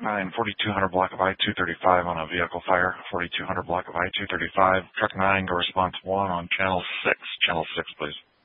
9, 4200 block of I-235 on a vehicle fire. 4200 block of I-235. Truck 9, go response 1 on channel 6. Channel 6, please.